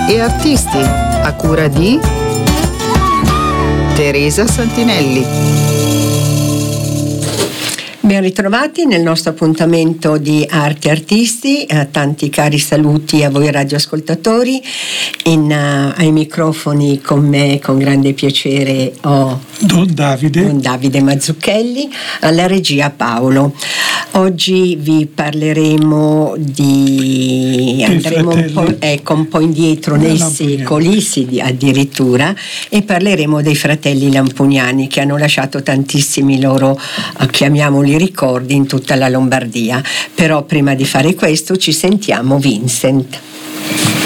e artisti, a cura di Teresa Santinelli. Ben ritrovati nel nostro appuntamento di Arte e Artisti, tanti cari saluti a voi radioascoltatori. Ai microfoni con me con grande piacere ho Don Davide Mazzucchelli, alla regia Paolo. Oggi vi parleremo andremo un po' indietro nei secoli, sì, addirittura, e parleremo dei fratelli Lampugnani, che hanno lasciato tantissimi loro, chiamiamoli, ricordi in tutta la Lombardia. Però prima di fare questo ci sentiamo Vincent.